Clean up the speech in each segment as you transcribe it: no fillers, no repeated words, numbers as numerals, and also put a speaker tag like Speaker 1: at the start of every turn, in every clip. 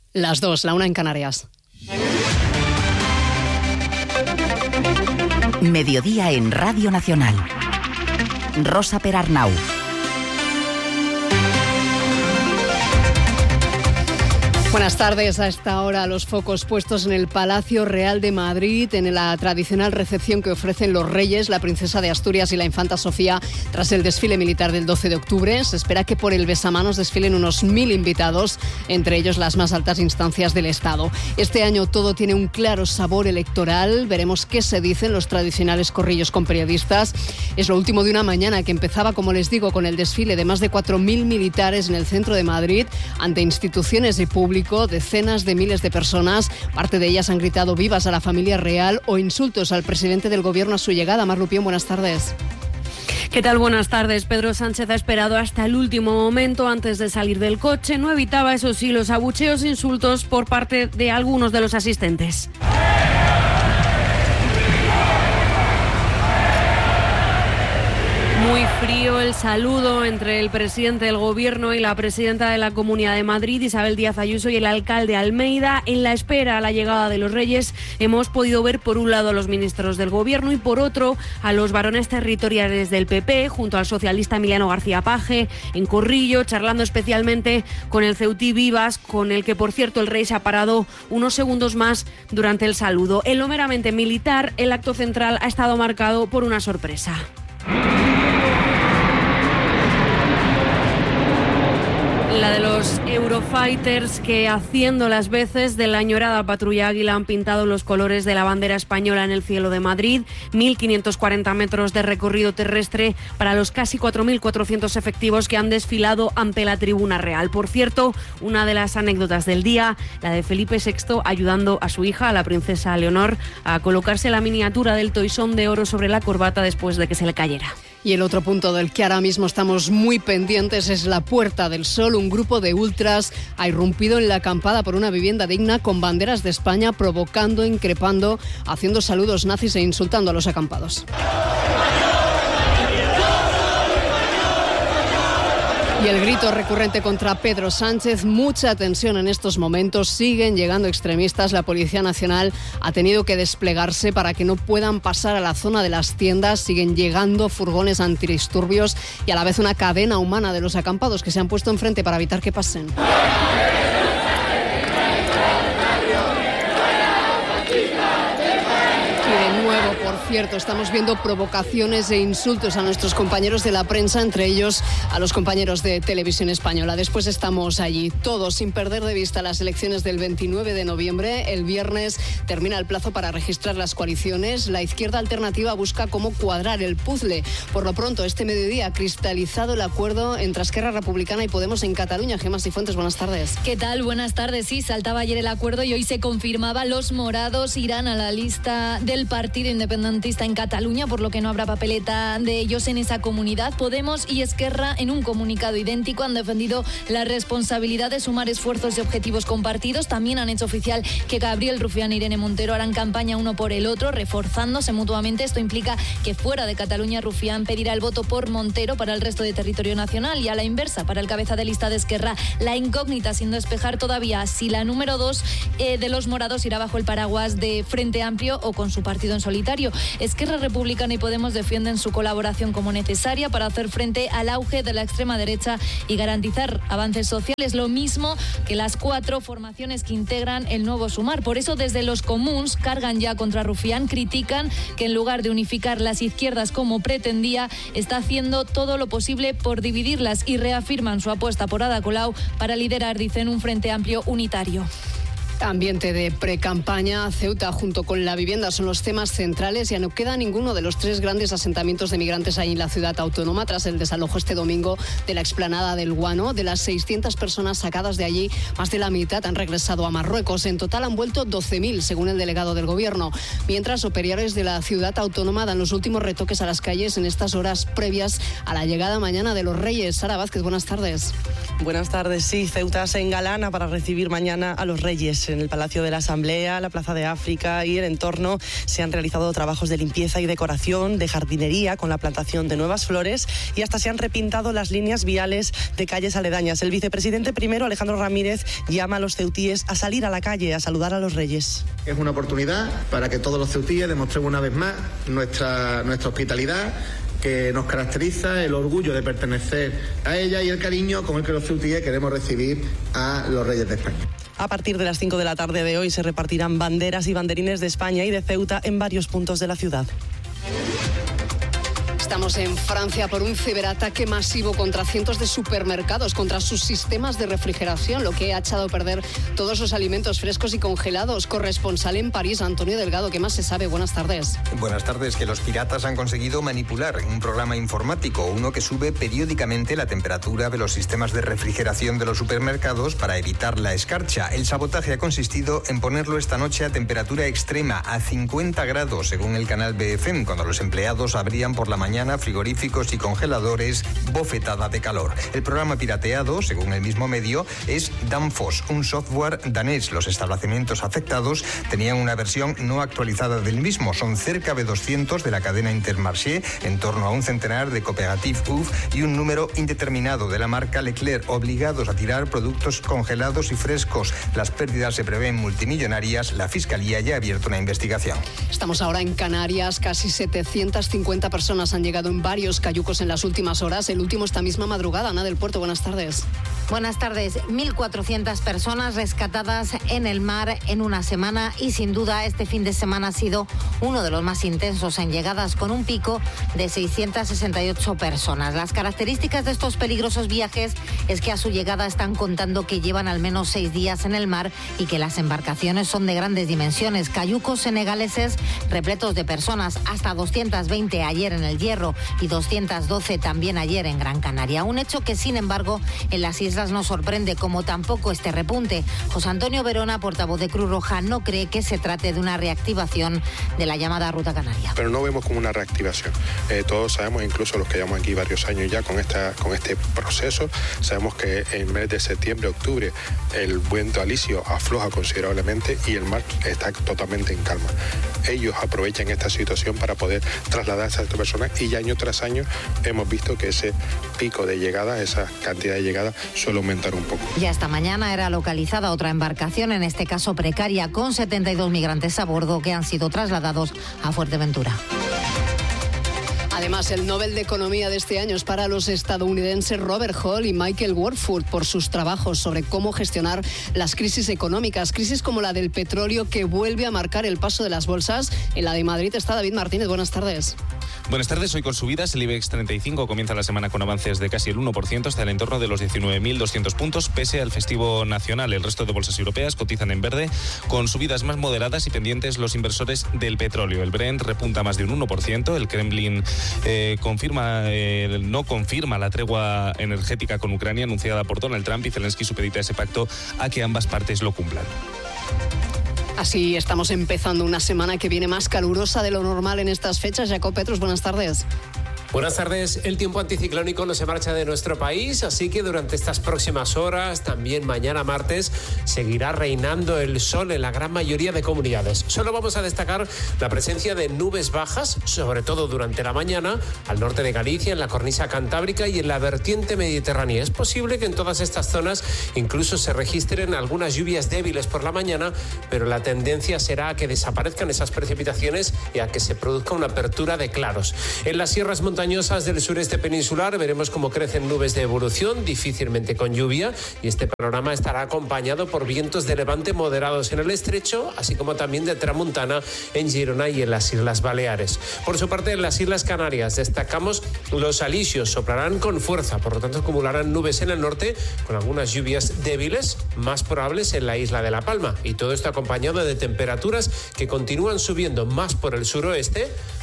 Speaker 1: Las 2, la 1 en Canarias.
Speaker 2: Mediodía en Radio Nacional. Rosa Perarnau.
Speaker 1: Buenas tardes. A esta hora los focos puestos en el Palacio Real de Madrid, en la tradicional recepción que ofrecen los reyes, la princesa de Asturias y la infanta Sofía tras el desfile militar del 12 de octubre. Se espera que por el besamanos desfilen unos 1.000 invitados, entre ellos las más altas instancias del Estado. Este año todo tiene un claro sabor electoral. Veremos qué se dicen los tradicionales corrillos con periodistas. Es lo último de una mañana que empezaba, como les digo, con el desfile de más de 4.000 militares en el centro de Madrid, ante instituciones y público. Decenas de miles de personas, parte de ellas han gritado vivas a la familia real o insultos al presidente del gobierno a su llegada. Mar Lupión, buenas tardes.
Speaker 3: ¿Qué tal? Buenas tardes. Pedro Sánchez ha esperado hasta el último momento antes de salir del coche. No evitaba, eso sí, los abucheos e insultos por parte de algunos de los asistentes. Muy frío el saludo entre el presidente del Gobierno y la presidenta de la Comunidad de Madrid, Isabel Díaz Ayuso, y el alcalde Almeida. En la espera a la llegada de los Reyes hemos podido ver por un lado a los ministros del Gobierno y por otro a los varones territoriales del PP, junto al socialista Emiliano García Paje, en Corrillo, charlando especialmente con el ceutí Vivas, con el que, por cierto, el rey se ha parado unos segundos más durante el saludo. En lo meramente militar, el acto central ha estado marcado por una sorpresa. La de los Eurofighters que, haciendo las veces de la añorada patrulla Águila, han pintado los colores de la bandera española en el cielo de Madrid. 1.540 metros de recorrido terrestre para los casi 4.400 efectivos que han desfilado ante la Tribuna Real. Por cierto, una de las anécdotas del día, la de Felipe VI ayudando a su hija, a la princesa Leonor, a colocarse la miniatura del toisón de oro sobre la corbata después de que se le cayera.
Speaker 1: Y el otro punto del que ahora mismo estamos muy pendientes es la Puerta del Sol. Un grupo de ultras ha irrumpido en la acampada por una vivienda digna con banderas de España, provocando, increpando, haciendo saludos nazis e insultando a los acampados. Y el grito recurrente contra Pedro Sánchez, mucha tensión en estos momentos, siguen llegando extremistas. La Policía Nacional ha tenido que desplegarse para que no puedan pasar a la zona de las tiendas. Siguen llegando furgones antidisturbios y a la vez una cadena humana de los acampados que se han puesto enfrente para evitar que pasen. Por cierto, estamos viendo provocaciones e insultos a nuestros compañeros de la prensa, entre ellos a los compañeros de Televisión Española. Después estamos allí, todos, sin perder de vista las elecciones del 29 de noviembre. El viernes termina el plazo para registrar las coaliciones. La izquierda alternativa busca cómo cuadrar el puzzle. Por lo pronto, este mediodía ha cristalizado el acuerdo entre Esquerra Republicana y Podemos en Cataluña. Gemma Cifuentes, buenas tardes.
Speaker 4: ¿Qué tal? Buenas tardes. Sí, saltaba ayer el acuerdo y hoy se confirmaba. Los morados irán a la lista del Partido Independentista en Cataluña, por lo que no habrá papeleta de ellos en esa comunidad. Podemos y Esquerra, en un comunicado idéntico, han defendido la responsabilidad de sumar esfuerzos y objetivos compartidos. También han hecho oficial que Gabriel Rufián e Irene Montero harán campaña uno por el otro, reforzándose mutuamente. Esto implica que fuera de Cataluña Rufián pedirá el voto por Montero para el resto de territorio nacional, y a la inversa, para el cabeza de lista de Esquerra, la incógnita sin despejar todavía si la número 2 de los morados irá bajo el paraguas de Frente Amplio o con su partido en solitario. Esquerra Republicana y Podemos defienden su colaboración como necesaria para hacer frente al auge de la extrema derecha y garantizar avances sociales, lo mismo que las 4 formaciones que integran el nuevo Sumar. Por eso, desde los comuns cargan ya contra Rufián, critican que en lugar de unificar las izquierdas como pretendía, está haciendo todo lo posible por dividirlas, y reafirman su apuesta por Ada Colau para liderar, dicen, un Frente Amplio unitario.
Speaker 1: Ambiente de precampaña. Ceuta junto con la vivienda son los temas centrales. Ya no queda ninguno de los 3 grandes asentamientos de migrantes ahí en la ciudad autónoma tras el desalojo este domingo de la explanada del Guano. De las 600 personas sacadas de allí, más de la mitad han regresado a Marruecos. En total han vuelto 12.000, según el delegado del gobierno. Mientras, operarios de la ciudad autónoma dan los últimos retoques a las calles en estas horas previas a la llegada mañana de los Reyes. Sara Vázquez, buenas tardes.
Speaker 5: Buenas tardes. Sí, Ceuta se engalana para recibir mañana a los Reyes. en el Palacio de la Asamblea, la Plaza de África y el entorno se han realizado trabajos de limpieza y decoración, de jardinería con la plantación de nuevas flores y hasta se han repintado las líneas viales de calles aledañas. El vicepresidente primero, Alejandro Ramírez, llama a los ceutíes a salir a la calle a saludar a los Reyes.
Speaker 6: Es una oportunidad para que todos los ceutíes demostremos una vez más nuestra hospitalidad, que nos caracteriza, el orgullo de pertenecer a ella y el cariño con el que los ceutíes queremos recibir a los Reyes de España.
Speaker 5: A partir de las 5 de la tarde de hoy se repartirán banderas y banderines de España y de Ceuta en varios puntos de la ciudad.
Speaker 1: Estamos en Francia por un ciberataque masivo contra cientos de supermercados, contra sus sistemas de refrigeración, lo que ha echado a perder todos los alimentos frescos y congelados. Corresponsal en París, Antonio Delgado, ¿qué más se sabe? Buenas tardes.
Speaker 7: Buenas tardes. Que los piratas han conseguido manipular un programa informático, uno que sube periódicamente la temperatura de los sistemas de refrigeración de los supermercados para evitar la escarcha. El sabotaje ha consistido en ponerlo esta noche a temperatura extrema, a 50 grados, según el canal BFM, cuando los empleados abrían por la mañana frigoríficos y congeladores, bofetada de calor. El programa pirateado, según el mismo medio, es Danfoss, un software danés. Los establecimientos afectados tenían una versión no actualizada del mismo. Son cerca de 200 de la cadena Intermarché, en torno a un centenar de Cooperative UF y un número indeterminado de la marca Leclerc, obligados a tirar productos congelados y frescos. Las pérdidas se prevén multimillonarias. La Fiscalía ya ha abierto una investigación.
Speaker 1: Estamos ahora en Canarias. Casi 750 personas han llegado en varios cayucos en las últimas horas. El último esta misma madrugada. Ana del Puerto, buenas tardes.
Speaker 8: Buenas tardes. 1.400 personas rescatadas en el mar en una semana y sin duda este fin de semana ha sido uno de los más intensos en llegadas, con un pico de 668 personas. Las características de estos peligrosos viajes es que a su llegada están contando que llevan al menos 6 días en el mar y que las embarcaciones son de grandes dimensiones. Cayucos senegaleses repletos de personas, hasta 220 ayer en el Hierro y 212 también ayer en Gran Canaria. Un hecho que, sin embargo, en las islas no sorprende, como tampoco este repunte. José Antonio Verona, portavoz de Cruz Roja, no cree que se trate de una reactivación de la llamada Ruta Canaria.
Speaker 9: Pero no vemos como una reactivación. Todos sabemos, incluso los que llevamos aquí varios años ya con este proceso, sabemos que en el mes de septiembre, octubre, el viento alisio afloja considerablemente y el mar está totalmente en calma. Ellos aprovechan esta situación para poder trasladarse a estas personas y año tras año hemos visto que ese pico de llegada, esa cantidad de llegada, suele aumentar un poco.
Speaker 8: Ya esta mañana era localizada otra embarcación, en este caso precaria, con 72 migrantes a bordo que han sido trasladados a Fuerteventura.
Speaker 1: Además, el Nobel de Economía de este año es para los estadounidenses Robert Hall y Michael Warford por sus trabajos sobre cómo gestionar las crisis económicas. Crisis como la del petróleo, que vuelve a marcar el paso de las bolsas. En la de Madrid está David Martínez. Buenas tardes.
Speaker 10: Buenas tardes. Hoy con subidas, el IBEX 35 comienza la semana con avances de casi el 1%, hasta el entorno de los 19.200 puntos, pese al festivo nacional. El resto de bolsas europeas cotizan en verde, con subidas más moderadas y pendientes los inversores del petróleo. El Brent repunta más de un 1%, el Kremlin no confirma la tregua energética con Ucrania anunciada por Donald Trump y Zelensky supedita ese pacto a que ambas partes lo cumplan.
Speaker 1: Así estamos empezando una semana que viene más calurosa de lo normal en estas fechas. Jacob Petrus, buenas tardes.
Speaker 11: Buenas tardes. El tiempo anticiclónico no se marcha de nuestro país, así que durante estas próximas horas, también mañana martes, seguirá reinando el sol en la gran mayoría de comunidades. Solo vamos a destacar la presencia de nubes bajas, sobre todo durante la mañana, al norte de Galicia, en la cornisa cantábrica y en la vertiente mediterránea. Es posible que en todas estas zonas incluso se registren algunas lluvias débiles por la mañana, pero la tendencia será a que desaparezcan esas precipitaciones y a que se produzca una apertura de claros. En las sierras montañosas del sureste peninsular veremos cómo crecen nubes de evolución, difícilmente con lluvia, y este panorama estará acompañado por vientos de levante moderados en el estrecho, así como también de tramuntana en Girona y en las Islas Baleares. Por su parte, en las Islas Canarias destacamos los alisios, soplarán con fuerza, por lo tanto acumularán nubes en el norte con algunas lluvias débiles, más probables en la isla de La Palma, y todo esto acompañado de temperaturas que continúan subiendo más por el suroeste,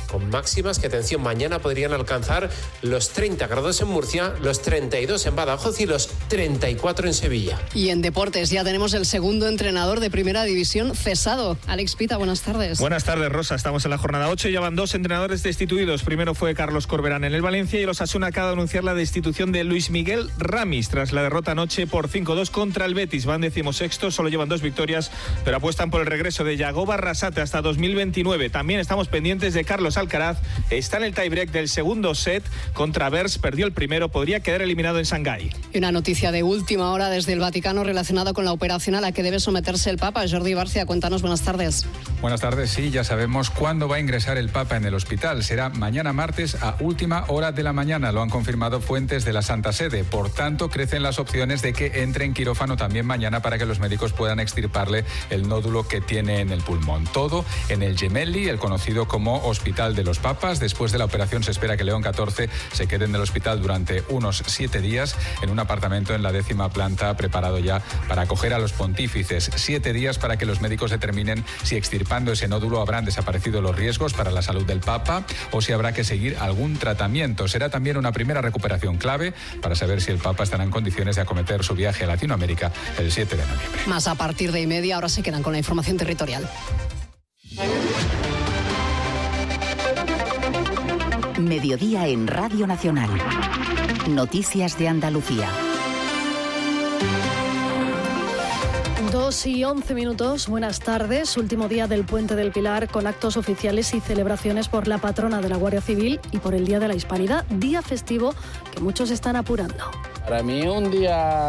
Speaker 11: con máximas que, atención, mañana podrían alcanzar los 30 grados en Murcia, los 32 en Badajoz y los 34 en Sevilla.
Speaker 1: Y en deportes ya tenemos el segundo entrenador de Primera División cesado. Alex Pita, buenas tardes.
Speaker 12: Buenas tardes, Rosa. Estamos en la jornada 8 y ya van 2 entrenadores destituidos. Primero fue Carlos Corberán en el Valencia y el Osasuna acaba de anunciar la destitución de Luis Miguel Ramis tras la derrota anoche por 5-2 contra el Betis. Van 16º, solo llevan 2 victorias, pero apuestan por el regreso de Yagoba Arrasate hasta 2029. También estamos pendientes de Carlos Alcaraz. Está en el tiebreak del segundo set contra Bers. Perdió el primero, podría quedar eliminado en Shanghái.
Speaker 1: Y una noticia de última hora desde el Vaticano relacionada con la operación a la que debe someterse el Papa. Jordi Barcia, cuéntanos, buenas tardes.
Speaker 13: Buenas tardes, sí, ya sabemos cuándo va a ingresar el Papa en el hospital. Será mañana martes a última hora de la mañana, lo han confirmado fuentes de la Santa Sede. Por tanto, crecen las opciones de que entre en quirófano también mañana para que los médicos puedan extirparle el nódulo que tiene en el pulmón. Todo en el Gemelli, el conocido como Hospital de los Papas. Después de la operación se espera que León XIV se quede en el hospital durante unos 7 días en un apartamento en la 10ª planta preparado ya para acoger a los pontífices. 7 días para que los médicos determinen si extirpando ese nódulo habrán desaparecido los riesgos para la salud del Papa o si habrá que seguir algún tratamiento. Será también una primera recuperación clave para saber si el Papa estará en condiciones de acometer su viaje a Latinoamérica el 7 de noviembre.
Speaker 1: Más a partir de 1:30, ahora se quedan con la información territorial.
Speaker 2: Mediodía en Radio Nacional. Noticias de Andalucía.
Speaker 14: 2:11. Buenas tardes. Último día del Puente del Pilar con actos oficiales y celebraciones por la patrona de la Guardia Civil y por el Día de la Hispanidad, día festivo que muchos están apurando.
Speaker 15: Para mí es un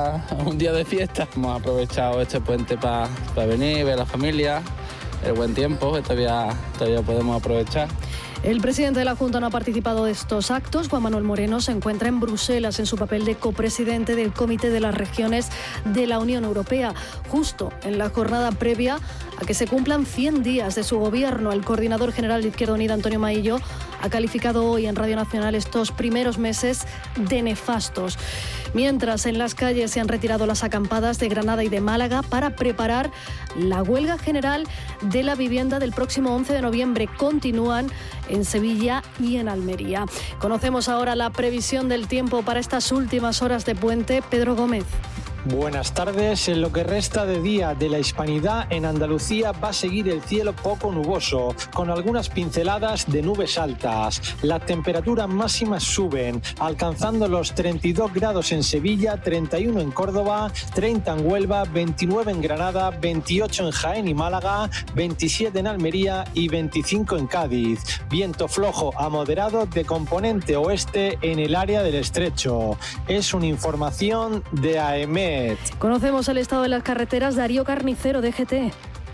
Speaker 15: día de fiesta. Hemos aprovechado este puente para venir, ver a la familia, el buen tiempo que todavía podemos aprovechar.
Speaker 14: El presidente de la Junta no ha participado de estos actos. Juan Manuel Moreno se encuentra en Bruselas en su papel de copresidente del Comité de las Regiones de la Unión Europea, justo en la jornada previa a que se cumplan 100 días de su gobierno. El coordinador general de Izquierda Unida, Antonio Maillo, ha calificado hoy en Radio Nacional estos primeros meses de nefastos. Mientras en las calles se han retirado las acampadas de Granada y de Málaga para preparar la huelga general de la vivienda del próximo 11 de noviembre. Continúan en Sevilla y en Almería. Conocemos ahora la previsión del tiempo para estas últimas horas de puente. Pedro Gómez.
Speaker 16: Buenas tardes. En lo que resta de día de la Hispanidad, en Andalucía va a seguir el cielo poco nuboso, con algunas pinceladas de nubes altas. Las temperaturas máximas suben, alcanzando los 32 grados en Sevilla, 31 en Córdoba, 30 en Huelva, 29 en Granada, 28 en Jaén y Málaga, 27 en Almería y 25 en Cádiz. Viento flojo a moderado de componente oeste en el área del Estrecho. Es una información de AEMET.
Speaker 14: Conocemos el estado de las carreteras. Darío Carnicero, de GT.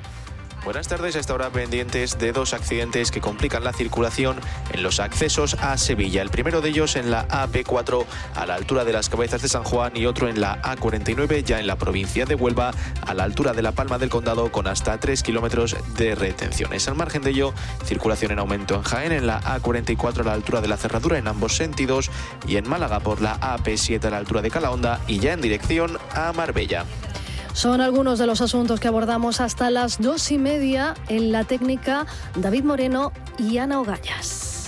Speaker 17: Buenas tardes. A esta hora pendientes de 2 accidentes que complican la circulación en los accesos a Sevilla. El primero de ellos en la AP4 a la altura de las Cabezas de San Juan y otro en la A49 ya en la provincia de Huelva a la altura de la Palma del Condado con hasta 3 kilómetros de retenciones. Al margen de ello, circulación en aumento en Jaén en la A44 a la altura de la Cerradura en ambos sentidos y en Málaga por la AP7 a la altura de Calahonda y ya en dirección a Marbella.
Speaker 14: Son algunos de los asuntos que abordamos hasta las 2:30 en la técnica. David Moreno y Ana Ogallas.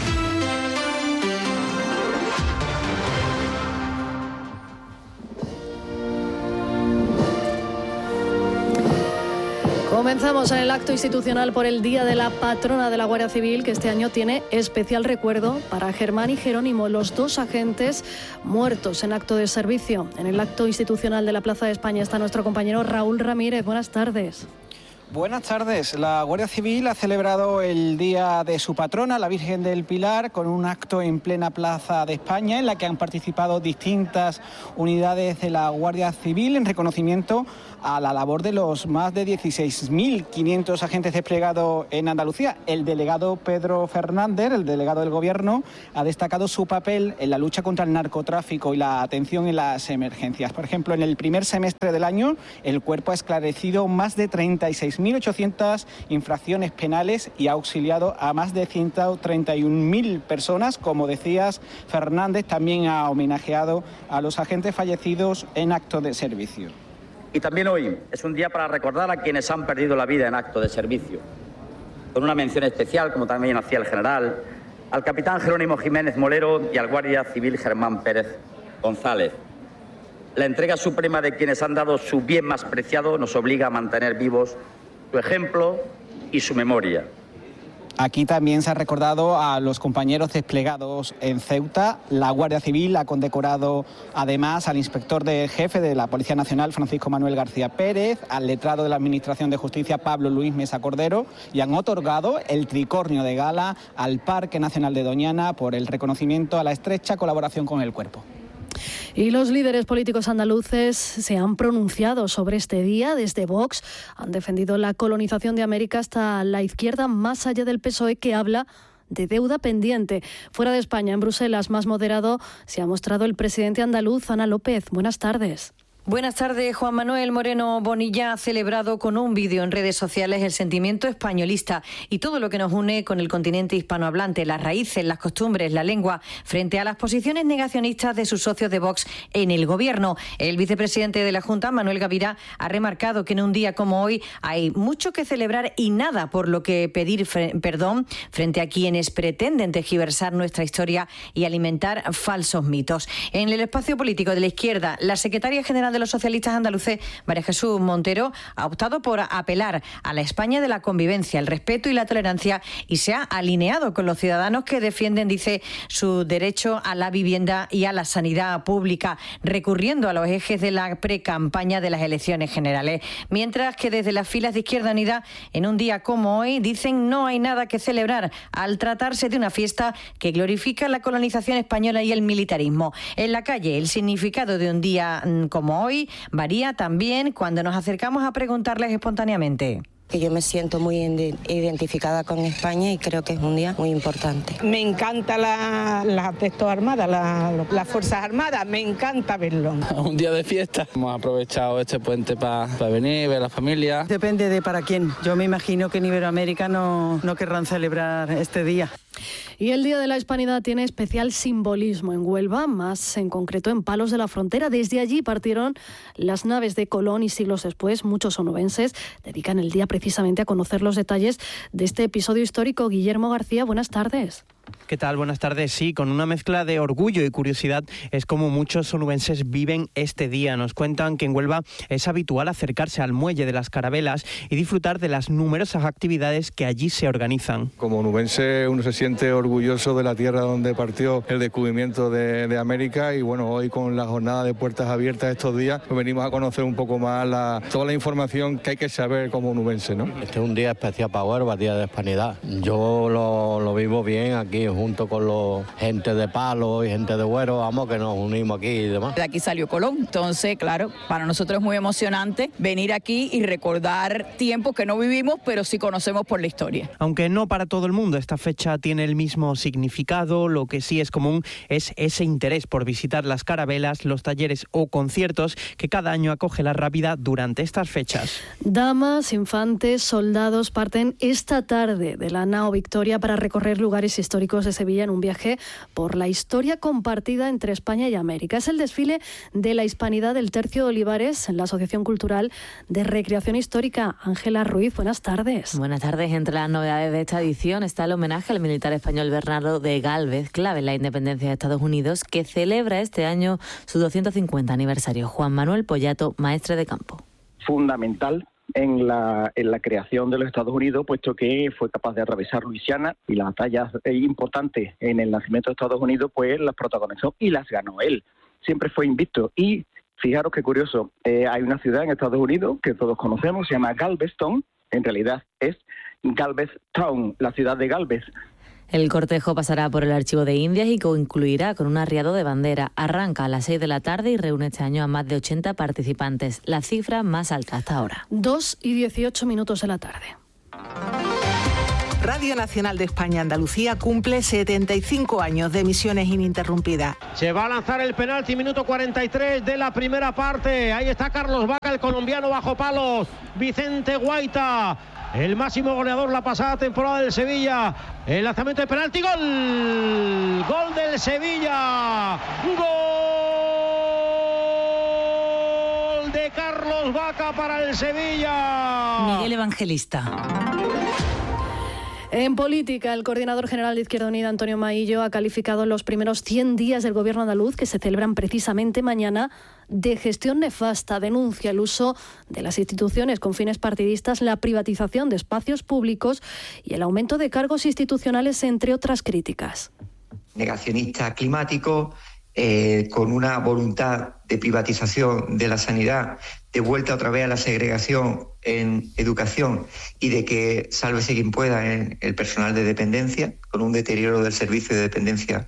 Speaker 14: Comenzamos en el acto institucional por el Día de la Patrona de la Guardia Civil, que este año tiene especial recuerdo para Germán y Jerónimo, los 2 agentes muertos en acto de servicio. En el acto institucional de la Plaza de España está nuestro compañero Raúl Ramírez. Buenas tardes.
Speaker 18: Buenas tardes. La Guardia Civil ha celebrado el día de su patrona, la Virgen del Pilar, con un acto en plena Plaza de España en la que han participado distintas unidades de la Guardia Civil en reconocimiento a la labor de los más de 16.500 agentes desplegados en Andalucía. El delegado Pedro Fernández, el delegado del Gobierno, ha destacado su papel en la lucha contra el narcotráfico y la atención en las emergencias. Por ejemplo, en el primer semestre del año, el cuerpo ha esclarecido más de 36.800 infracciones penales y ha auxiliado a más de 131.000 personas. Como decías, Fernández también ha homenajeado a los agentes fallecidos en acto de servicio.
Speaker 19: Y también hoy es un día para recordar a quienes han perdido la vida en acto de servicio. con una mención especial, como también hacía el general, al capitán Jerónimo Jiménez Molero y al guardia civil Germán Pérez González. La entrega suprema de quienes han dado su bien más preciado nos obliga a mantener vivos su ejemplo y su memoria.
Speaker 18: Aquí también se ha recordado a los compañeros desplegados en Ceuta. La Guardia Civil ha condecorado además al inspector jefe de la Policía Nacional, Francisco Manuel García Pérez, al letrado de la Administración de Justicia, Pablo Luis Mesa Cordero, y han otorgado el tricornio de gala al Parque Nacional de Doñana por el reconocimiento a la estrecha colaboración con el cuerpo.
Speaker 14: Y los líderes políticos andaluces se han pronunciado sobre este día. Desde Vox han defendido la colonización de América hasta la izquierda, más allá del PSOE, que habla de deuda pendiente. Fuera de España, en Bruselas, más moderado, se ha mostrado el presidente andaluz, Ana López. Buenas tardes.
Speaker 20: Buenas tardes. Juan Manuel Moreno Bonilla ha celebrado con un vídeo en redes sociales el sentimiento españolista y todo lo que nos une con el continente hispanohablante, las raíces, las costumbres, la lengua, frente a las posiciones negacionistas de sus socios de Vox en el Gobierno. El vicepresidente de la Junta, Manuel Gavirá, ha remarcado que en un día como hoy hay mucho que celebrar y nada por lo que pedir perdón frente a quienes pretenden tergiversar nuestra historia y alimentar falsos mitos. En el espacio político de la izquierda, la secretaria general de los socialistas andaluces, María Jesús Montero, ha optado por apelar a la España de la convivencia, el respeto y la tolerancia y se ha alineado con los ciudadanos que defienden, dice, su derecho a la vivienda y a la sanidad pública, recurriendo a los ejes de la precampaña de las elecciones generales. Mientras que desde las filas de Izquierda Unida, en un día como hoy, dicen no hay nada que celebrar al tratarse de una fiesta que glorifica la colonización española y el militarismo. En la calle, el significado de un día como hoy varía también cuando nos acercamos a preguntarles espontáneamente.
Speaker 21: Que yo me siento muy identificada con España y creo que es un día muy importante.
Speaker 22: Me encanta las Textos Armadas, las Fuerzas Armadas, me encanta verlo.
Speaker 15: Un día de fiesta. Hemos aprovechado este puente para venir, ver a la familia.
Speaker 23: Depende de para quién. Yo me imagino que en Iberoamérica no querrán celebrar este día.
Speaker 14: Y el Día de la Hispanidad tiene especial simbolismo en Huelva, más en concreto en Palos de la Frontera. Desde allí partieron las naves de Colón y siglos después muchos onubenses dedican el día precisamente a conocer los detalles de este episodio histórico. Guillermo García, buenas tardes.
Speaker 24: ¿Qué tal? Buenas tardes. Sí, con una mezcla de orgullo y curiosidad es como muchos onubenses viven este día. Nos cuentan que en Huelva es habitual acercarse al muelle de las Carabelas y disfrutar de las numerosas actividades que allí se organizan.
Speaker 25: Como onubense uno se siente orgulloso de la tierra donde partió el descubrimiento de América y bueno, hoy con la jornada de puertas abiertas estos días pues venimos a conocer un poco más toda la información que hay que saber como onubense, ¿no?
Speaker 26: Este es un día especial para Huelva, Día de Hispanidad. Yo lo vivo bien aquí junto con los gente de Palos y gente de Güero, vamos, que nos unimos aquí y demás.
Speaker 27: De aquí salió Colón, entonces, claro, para nosotros es muy emocionante venir aquí y recordar tiempos que no vivimos, pero sí conocemos por la historia.
Speaker 24: Aunque no para todo el mundo esta fecha tiene el mismo significado, lo que sí es común es ese interés por visitar las carabelas, los talleres o conciertos que cada año acoge la Rábida durante estas fechas.
Speaker 14: Damas, infantes, soldados parten esta tarde de la nao Victoria para recorrer lugares históricos de Sevilla en un viaje por la historia compartida entre España y América. Es el desfile de la Hispanidad del Tercio de Olivares en la Asociación Cultural de Recreación Histórica. Ángela Ruiz, buenas tardes.
Speaker 28: Buenas tardes. Entre las novedades de esta edición está el homenaje al militar español Bernardo de Gálvez, clave en la independencia de Estados Unidos, que celebra este año su 250 aniversario. Juan Manuel Pollato, maestre de campo.
Speaker 29: Fundamental en la creación de los Estados Unidos, puesto que fue capaz de atravesar Luisiana y las batallas importantes en el nacimiento de Estados Unidos, pues las protagonizó y las ganó él. Siempre fue invicto y fijaros qué curioso, hay una ciudad en Estados Unidos que todos conocemos, se llama Galveston, en realidad es Galvestown, la ciudad de Galvez.
Speaker 28: El cortejo pasará por el Archivo de Indias y concluirá con un arriado de bandera. Arranca a las 6 de la tarde y reúne este año a más de 80 participantes, la cifra más alta hasta ahora.
Speaker 14: 2:18 de la tarde.
Speaker 30: Radio Nacional de España Andalucía cumple 75 años de emisiones ininterrumpidas.
Speaker 31: Se va a lanzar el penalti, minuto 43 de la primera parte. Ahí está Carlos Vaca, el colombiano bajo palos. Vicente Guaita, el máximo goleador la pasada temporada del Sevilla. El lanzamiento de penalti, gol. Gol del Sevilla. Gol de Carlos Vaca para el Sevilla.
Speaker 20: Miguel Evangelista.
Speaker 14: En política, el coordinador general de Izquierda Unida, Antonio Maillo, ha calificado los primeros 100 días del gobierno andaluz, que se celebran precisamente mañana, de gestión nefasta. Denuncia el uso de las instituciones con fines partidistas, la privatización de espacios públicos y el aumento de cargos institucionales, entre otras críticas.
Speaker 3: Negacionista climático, con una voluntad de privatización de la sanidad, de vuelta otra vez a la segregación en educación y de que sálvese quien pueda en el personal de dependencia, con un deterioro del servicio de dependencia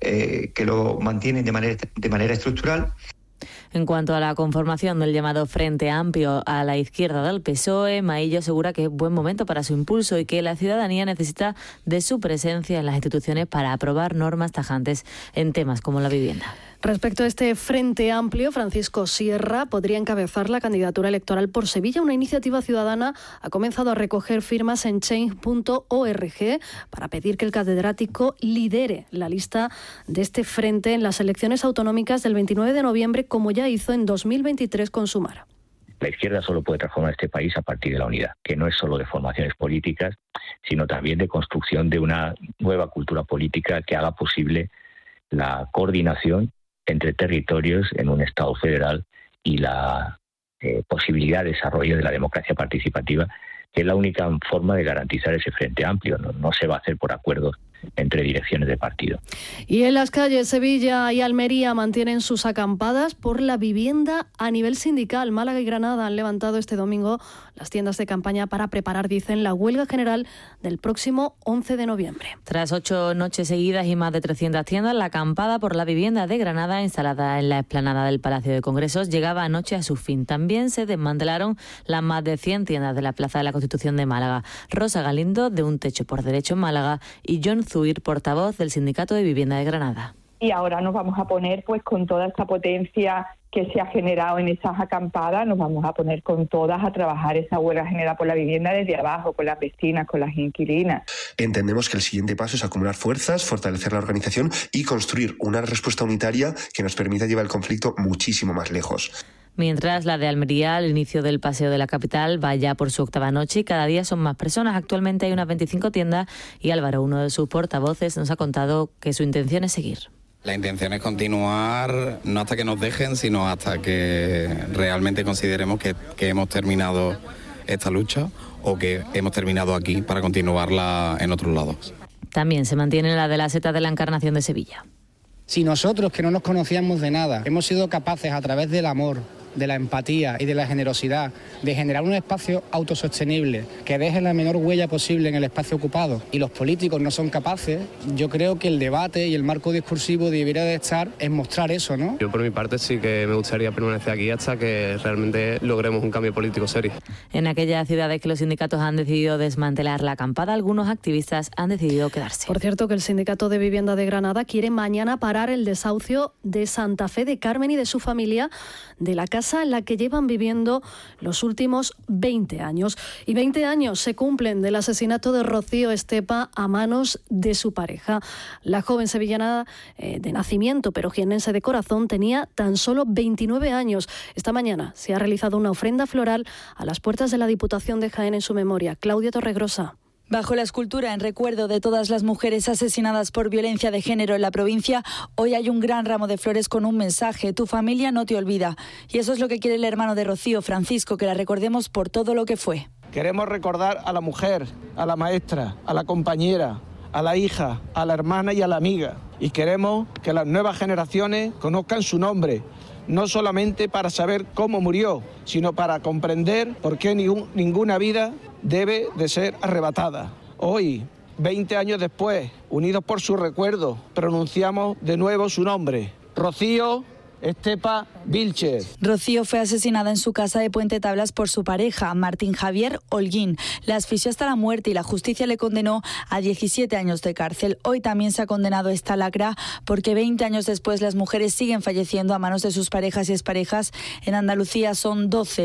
Speaker 3: que lo mantienen de manera estructural.
Speaker 28: En cuanto a la conformación del llamado Frente Amplio a la izquierda del PSOE, Maillo asegura que es buen momento para su impulso y que la ciudadanía necesita de su presencia en las instituciones para aprobar normas tajantes en temas como la vivienda.
Speaker 14: Respecto a este Frente Amplio, Francisco Sierra podría encabezar la candidatura electoral por Sevilla. Una iniciativa ciudadana ha comenzado a recoger firmas en change.org para pedir que el catedrático lidere la lista de este frente en las elecciones autonómicas del 29 de noviembre, como ya hizo en 2023 con Sumar.
Speaker 4: La izquierda solo puede transformar este país a partir de la unidad, que no es solo de formaciones políticas, sino también de construcción de una nueva cultura política que haga posible la coordinación entre territorios en un Estado federal y la posibilidad de desarrollo de la democracia participativa, que es la única forma de garantizar ese frente amplio. No se va a hacer por acuerdos entre direcciones de partido.
Speaker 14: Y en las calles Sevilla y Almería mantienen sus acampadas por la vivienda a nivel sindical. Málaga y Granada han levantado este domingo las tiendas de campaña para preparar, dicen, la huelga general del próximo 11 de noviembre.
Speaker 28: Tras 8 noches seguidas y más de 300 tiendas, la acampada por la vivienda de Granada, instalada en la explanada del Palacio de Congresos, llegaba anoche a su fin. También se desmantelaron las más de 100 tiendas de la Plaza de la Constitución de Málaga. Rosa Galindo, de Un Techo por Derecho en Málaga, y John Zuir, portavoz del Sindicato de Vivienda de Granada.
Speaker 5: Y ahora nos vamos a poner pues con toda esta potencia que se ha generado en esas acampadas, nos vamos a poner con todas a trabajar esa huelga generada por la vivienda desde abajo, con las vecinas, con las inquilinas.
Speaker 6: Entendemos que el siguiente paso es acumular fuerzas, fortalecer la organización y construir una respuesta unitaria que nos permita llevar el conflicto muchísimo más lejos.
Speaker 28: Mientras la de Almería, al inicio del paseo de la capital, va ya por su 8ª noche y cada día son más personas. Actualmente hay unas 25 tiendas y Álvaro, uno de sus portavoces, nos ha contado que su intención es seguir.
Speaker 7: La intención es continuar, no hasta que nos dejen, sino hasta que realmente consideremos que hemos terminado esta lucha o que hemos terminado aquí para continuarla en otros lados.
Speaker 28: También se mantiene la de la Seta de la Encarnación de Sevilla.
Speaker 8: Si nosotros, que no nos conocíamos de nada, hemos sido capaces a través del amor, de la empatía y de la generosidad de generar un espacio autosostenible que deje la menor huella posible en el espacio ocupado, y los políticos no son capaces, yo creo que el debate y el marco discursivo debería de estar en mostrar eso, ¿no?
Speaker 9: Yo por mi parte sí que me gustaría permanecer aquí hasta que realmente logremos un cambio político serio.
Speaker 28: En aquellas ciudades que los sindicatos han decidido desmantelar la acampada, algunos activistas han decidido quedarse.
Speaker 14: Por cierto, que el Sindicato de Vivienda de Granada quiere mañana parar el desahucio de Santa Fe de Carmen y de su familia de la casa en la que llevan viviendo los últimos 20 años. Y 20 años se cumplen del asesinato de Rocío Estepa a manos de su pareja. La joven sevillana de nacimiento, pero jiennense de corazón, tenía tan solo 29 años. Esta mañana se ha realizado una ofrenda floral a las puertas de la Diputación de Jaén en su memoria. Claudia Torregrosa.
Speaker 10: Bajo la escultura en recuerdo de todas las mujeres asesinadas por violencia de género en la provincia, hoy hay un gran ramo de flores con un mensaje: tu familia no te olvida. Y eso es lo que quiere el hermano de Rocío, Francisco, que la recordemos por todo lo que fue.
Speaker 11: Queremos recordar a la mujer, a la maestra, a la compañera, a la hija, a la hermana y a la amiga. Y queremos que las nuevas generaciones conozcan su nombre, no solamente para saber cómo murió, sino para comprender por qué ninguna vida debe de ser arrebatada. Hoy, 20 años después, unidos por su recuerdo, pronunciamos de nuevo su nombre: Rocío Estepa Vilches.
Speaker 10: Rocío fue asesinada en su casa de Puente Tablas por su pareja, Martín Javier Holguín. La asfixió hasta la muerte y la justicia le condenó a 17 años de cárcel. Hoy también se ha condenado esta lacra porque 20 años después las mujeres siguen falleciendo a manos de sus parejas y exparejas. En Andalucía son 12